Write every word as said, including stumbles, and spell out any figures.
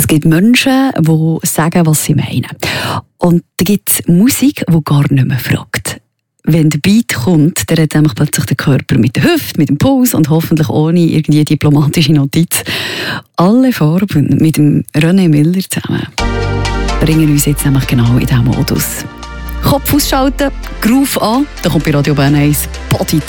gibt Menschen, die sagen, was sie meinen. Und da gibt es Musik, die gar nicht mehr fragt. Wenn der Beat kommt, dann hat nämlich plötzlich der Körper mit der Hüfte, mit dem Puls und hoffentlich ohne irgendwie diplomatische Notiz alle Farben mit dem René Miller zusammen bringen uns jetzt nämlich genau in diesen Modus. Kopf ausschalten, Groove an, dann kommt bei Radio Bern eins Body